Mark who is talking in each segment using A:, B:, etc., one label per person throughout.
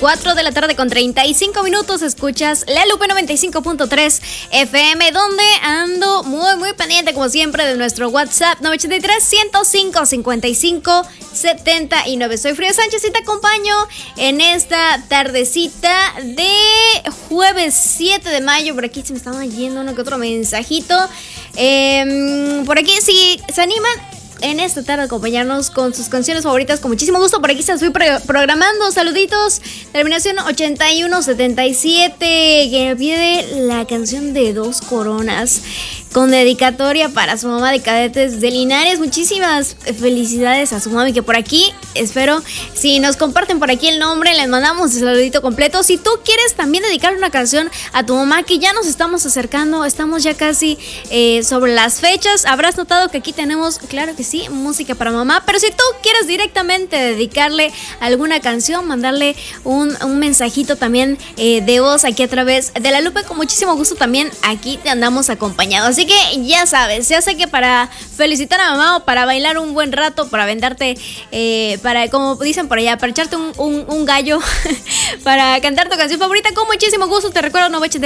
A: 4 de la tarde con 35 minutos. Escuchas La Lupe 95.3 FM, donde ando muy pendiente, como siempre, de nuestro WhatsApp 983-105-55-79. Soy Frida Sánchez y te acompaño en esta tardecita de jueves 7 de mayo. Por aquí se me estaba yendo uno que otro mensajito. Por aquí, si se animan en esta tarde acompañarnos con sus canciones favoritas, con muchísimo gusto. Por aquí se las estoy programando. Saluditos. Terminación 8177, que me pide la canción de Dos Coronas, con dedicatoria para su mamá de Cadetes de Linares. Muchísimas felicidades a su mami, que por aquí, espero, si nos comparten por aquí el nombre, les mandamos el saludito completo. Si tú quieres también dedicar una canción a tu mamá, que ya nos estamos acercando, estamos ya casi sobre las fechas. Habrás notado que aquí tenemos, claro que sí, música para mamá. Pero si tú quieres directamente dedicarle alguna canción, mandarle un mensajito también de voz aquí a través de La Lupe, con muchísimo gusto también aquí te andamos acompañados. Así que ya sabes, ya sé que para felicitar a mamá o para bailar un buen rato, para aventarte, para, como dicen por allá, para echarte un gallo, para cantar tu canción favorita, con muchísimo gusto te recuerdo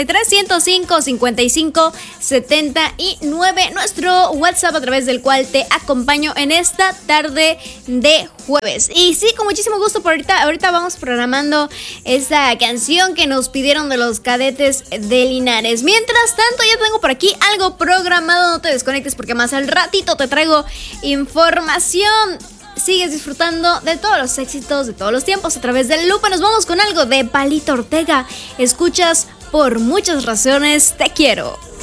A: 983-105-55-79, nuestro WhatsApp a través del cual te acompaño en esta tarde de jueves. Y sí, con muchísimo gusto, por ahorita vamos programando esta canción que nos pidieron de los Cadetes de Linares. Mientras tanto, ya tengo por aquí algo programado. No te desconectes porque más al ratito te traigo información. Sigues disfrutando de todos los éxitos de todos los tiempos a través del Lupe. Nos vamos con algo de Palito Ortega. Escuchas Por Muchas Razones Te Quiero.